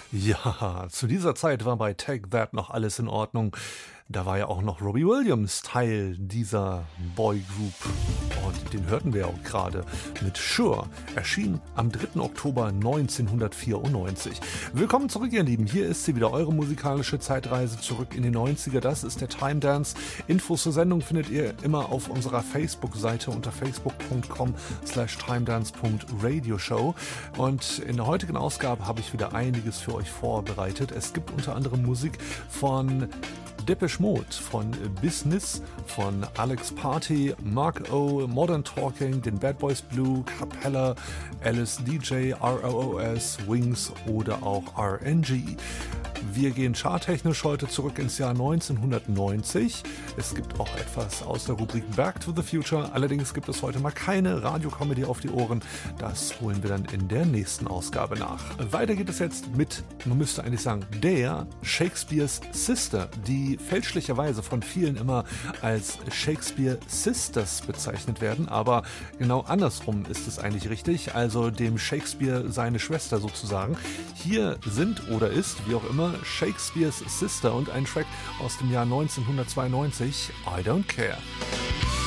Ja, zu dieser Zeit war bei Take That noch alles in Ordnung. Da war ja auch noch Robbie Williams Teil dieser Boygroup. Und den hörten wir auch gerade mit Sure. Erschien am 3. Oktober 1994. Willkommen zurück, ihr Lieben. Hier ist sie wieder, eure musikalische Zeitreise zurück in die 90er. Das ist der Time Dance. Infos zur Sendung findet ihr immer auf unserer Facebook-Seite unter facebook.com/timedance.radioshow. Und in der heutigen Ausgabe habe ich wieder einiges für euch vorbereitet. Es gibt unter anderem Musik von Depeche Mode, von Business, von Alex Party, Mark O, Modern Talking, den Bad Boys Blue, Capella, Alice DJ, ROOS, Wings oder auch RNG. Wir gehen charttechnisch heute zurück ins Jahr 1990. Es gibt auch etwas aus der Rubrik Back to the Future. Allerdings gibt es heute mal keine Radiocomedy auf die Ohren. Das holen wir dann in der nächsten Ausgabe nach. Weiter geht es jetzt mit, man müsste eigentlich sagen, der Shakespeare's Sister, die fälschlicherweise von vielen immer als Shakespeare Sisters bezeichnet werden. Aber genau andersrum ist es eigentlich richtig. Also dem Shakespeare seine Schwester sozusagen. Hier sind oder ist, wie auch immer, Shakespeare's Sister und ein Track aus dem Jahr 1992, I Don't Care.